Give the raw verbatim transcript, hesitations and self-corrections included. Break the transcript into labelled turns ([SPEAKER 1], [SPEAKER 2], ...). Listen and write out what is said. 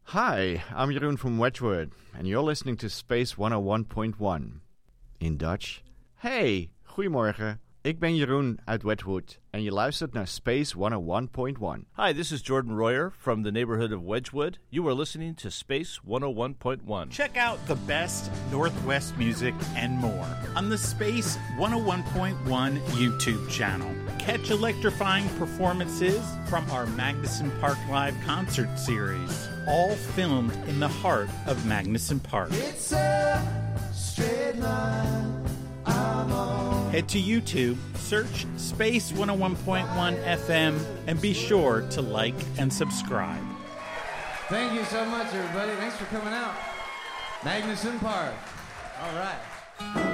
[SPEAKER 1] Hi, I'm Jeroen from Wedgwood, and you're listening to Space one oh one point one. In Dutch. Hey, goedemorgen. Ik ben Jeroen uit Wedgwood, en je luistert naar Space one oh one point one.
[SPEAKER 2] Hi, this is Jordan Royer from the neighborhood of Wedgwood. You are listening to Space one oh one point one.
[SPEAKER 3] Check out the best Northwest music and more on the Space one oh one point one YouTube channel. Catch electrifying performances from our Magnuson Park Live concert series, all filmed in the heart of Magnuson Park.
[SPEAKER 4] It's a straight line I'm on.
[SPEAKER 3] Head to YouTube, search Space one oh one point one F M, and be sure to like and subscribe.
[SPEAKER 4] Thank you so much, everybody. Thanks for coming out. Magnuson Park. All right.